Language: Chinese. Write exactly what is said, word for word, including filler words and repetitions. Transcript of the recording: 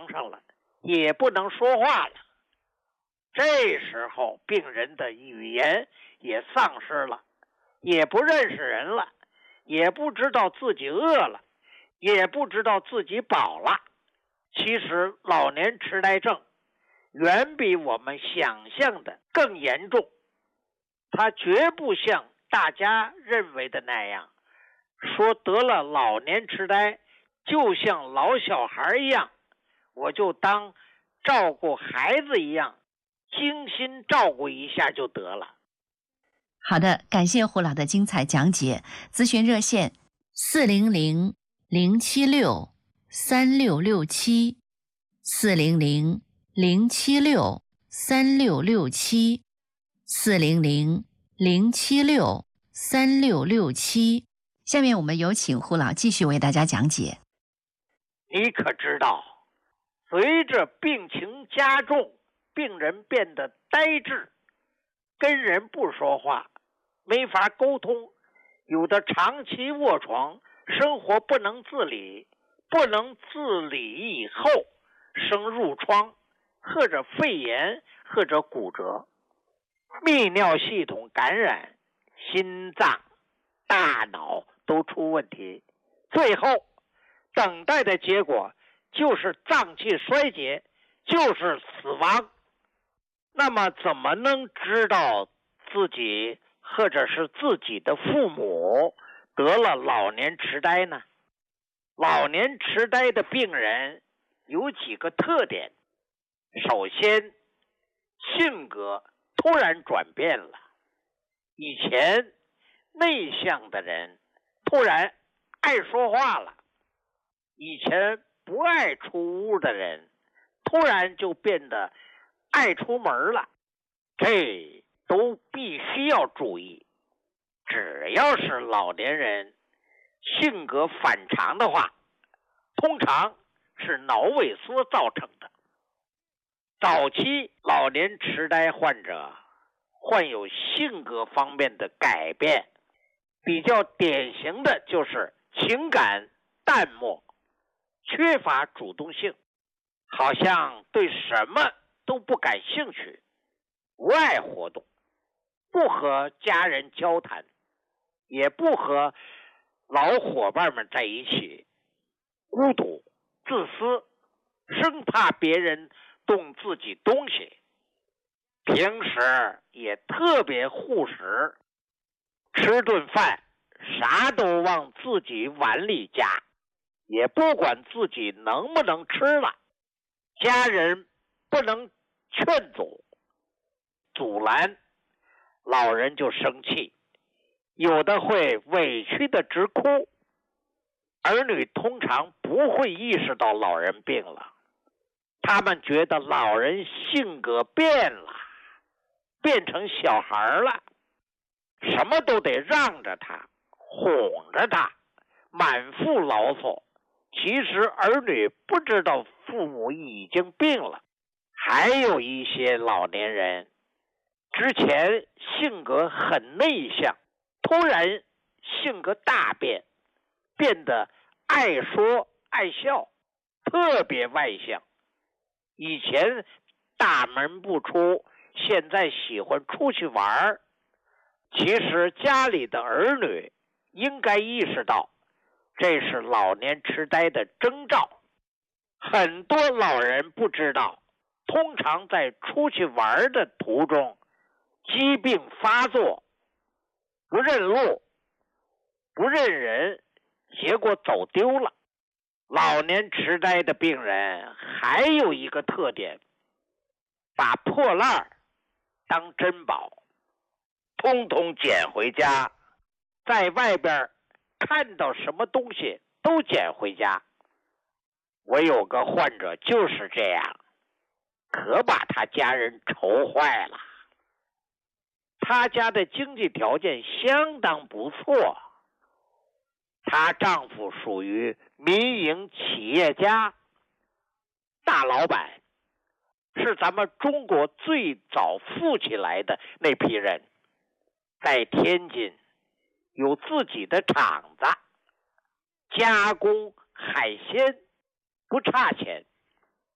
上了，也不能说话了。这时候病人的语言也丧失了，也不认识人了，也不知道自己饿了，也不知道自己饱了。其实老年痴呆症远比我们想象的更严重，它绝不像大家认为的那样，说得了老年痴呆就像老小孩一样，我就当照顾孩子一样精心照顾一下就得了。 好的，感谢胡老的精彩讲解。咨询热线四零零零七六三六六七，四零零零七六三六六七，四零零零七六三六六七。下面我们有请胡老继续为大家讲解。 你可知道，随着病情加重，病人变得呆滞，跟人不说话，没法沟通，有的长期卧床，生活不能自理，不能自理以后生褥疮，或者肺炎，或者骨折，泌尿系统感染，心脏、大脑都出问题，最后等待的结果就是脏器衰竭，就是死亡。那么怎么能知道自己或者是自己的父母得了老年痴呆呢？老年痴呆的病人有几个特点。首先，性格突然转变了，以前内向的人突然爱说话了，以前不爱出屋的人突然就变得爱出门了，这都必须要注意。只要是老年人性格反常的话，通常是脑萎缩造成的。早期老年痴呆患者患有性格方面的改变，比较典型的就是情感淡漠，缺乏主动性，好像对什么都不感兴趣，不爱活动，不和家人交谈，也不和老伙伴们在一起，孤独、自私，生怕别人动自己东西，平时也特别护食，吃顿饭啥都往自己碗里夹，也不管自己能不能吃了，家人不能劝阻阻拦，老人就生气，有的会委屈的直哭。儿女通常不会意识到老人病了，他们觉得老人性格变了，变成小孩了，什么都得让着他，哄着他，满腹牢骚。其实儿女不知道父母已经病了。还有一些老年人之前性格很内向，突然性格大变，变得爱说爱笑，特别外向。以前大门不出，现在喜欢出去玩。其实家里的儿女应该意识到，这是老年痴呆的征兆。很多老人不知道，通常在出去玩的途中，疾病发作，不认路，不认人，结果走丢了。老年痴呆的病人还有一个特点，把破烂当珍宝，通通捡回家，在外边看到什么东西都捡回家。我有个患者就是这样，可把他家人愁坏了。他家的经济条件相当不错，她丈夫属于民营企业家，大老板，是咱们中国最早富起来的那批人，在天津有自己的厂子，加工海鲜不差钱，